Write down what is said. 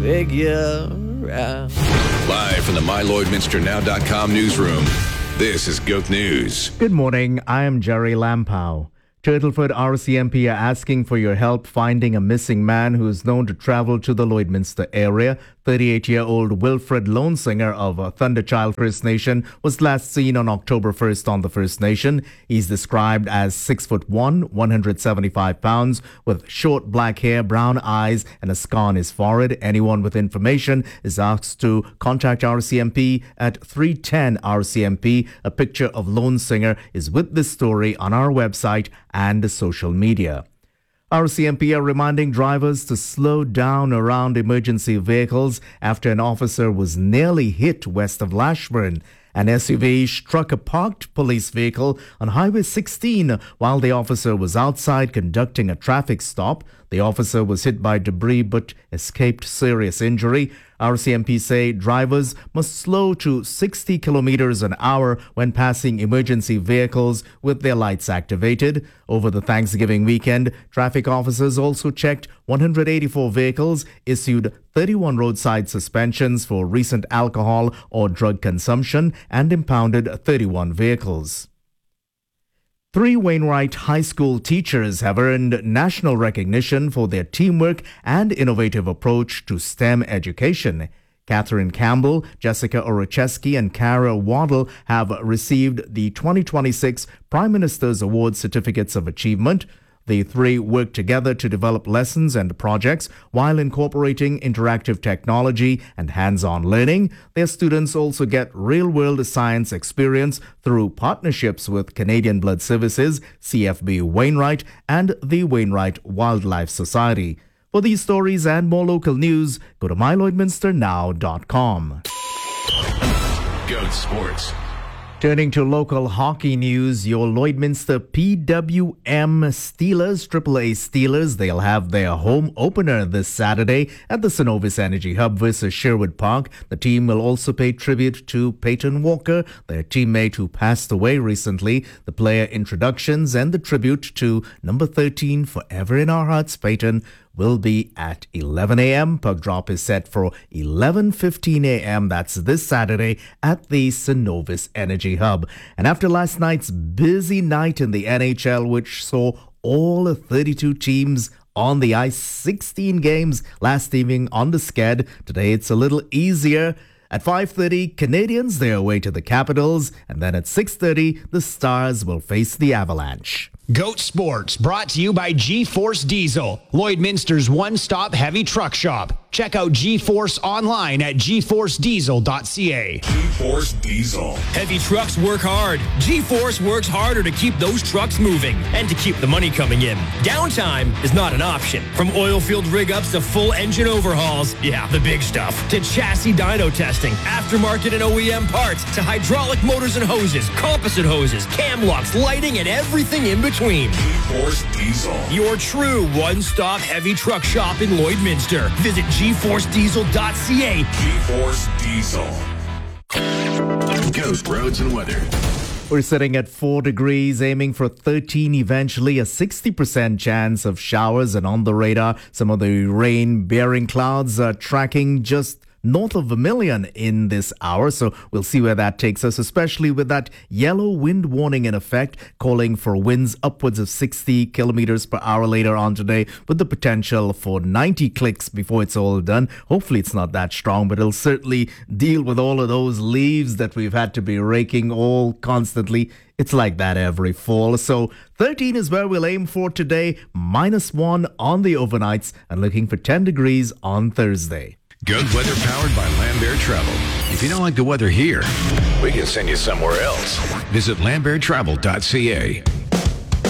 Figure out. Live from the MyLloydMinsterNow.com newsroom, this is GOAT News. Good morning, I am Jerry Lampow. Turtleford RCMP are asking for your help finding a missing man who is known to travel to the Lloydminster area. 38-year-old Wilfred Lonesinger of Thunderchild First Nation was last seen on October 1st on the First Nation. He's described as 6'1", 175 pounds, with short black hair, brown eyes, and a scar on his forehead. Anyone with information is asked to contact RCMP at 310 RCMP. A picture of Lonesinger is with this story on our website and social media. RCMP are reminding drivers to slow down around emergency vehicles after an officer was nearly hit west of Lashburn. An SUV struck a parked police vehicle on Highway 16 while the officer was outside conducting a traffic stop. The officer was hit by debris but escaped serious injury. RCMP say drivers must slow to 60 kilometers an hour when passing emergency vehicles with their lights activated. Over the Thanksgiving weekend, traffic officers also checked 184 vehicles, issued 31 roadside suspensions for recent alcohol or drug consumption, and impounded 31 vehicles. 3 Wainwright High School teachers have earned national recognition for their teamwork and innovative approach to STEM education. Catherine Campbell, Jessica Orocheski, and Cara Waddle have received the 2026 Prime Minister's Award Certificates of Achievement. The 3 work together to develop lessons and projects while incorporating interactive technology and hands-on learning. Their students also get real-world science experience through partnerships with Canadian Blood Services, CFB Wainwright, and the Wainwright Wildlife Society. For these stories and more local news, go to MyLloydMinsterNow.com. GOAT Sports. Turning to local hockey news, your Lloydminster PWM Steelers, AAA Steelers, they'll have their home opener this Saturday at the Synovus Energy Hub versus Sherwood Park. The team will also pay tribute to Peyton Walker, their teammate who passed away recently. The player introductions and the tribute to number 13, Forever in Our Hearts, Peyton, will be at 11 a.m. Puck drop is set for 11:15 a.m. That's this Saturday at the Synovus Energy Hub. And after last night's busy night in the NHL, which saw all 32 teams on the ice, 16 games last evening on the Sked, today it's a little easier. At 5:30, Canadians, they're away to the Capitals. And then at 6:30, the Stars will face the Avalanche. GOAT Sports, brought to you by G-Force Diesel, Lloydminster's one-stop heavy truck shop. Check out G-Force online at gforcediesel.ca. G-Force Diesel. Heavy trucks work hard. G-Force works harder to keep those trucks moving and to keep the money coming in. Downtime is not an option. From oil field rig-ups to full engine overhauls, yeah, the big stuff, to chassis dyno testing, aftermarket and OEM parts, to hydraulic motors and hoses, composite hoses, cam locks, lighting, and everything in between. G-Force Diesel. Your true one-stop heavy truck shop in Lloydminster. Visit gforcediesel.ca. G-Force Diesel. GOAT Roads and Weather. We're sitting at 4 degrees, aiming for 13 eventually, a 60% chance of showers, and on the radar, some of the rain-bearing clouds are tracking just north of 1 million in this hour. So we'll see where that takes us, especially with that yellow wind warning in effect, calling for winds upwards of 60 kilometers per hour later on today, with the potential for 90 clicks before it's all done. Hopefully it's not that strong, but it'll certainly deal with all of those leaves that we've had to be raking all constantly. It's like that every fall. So 13 is where we'll aim for today, -1 on the overnights, and looking for 10 degrees on Thursday. Good weather powered by Lambert Travel. If you don't like the weather here, we can send you somewhere else. Visit lamberttravel.ca.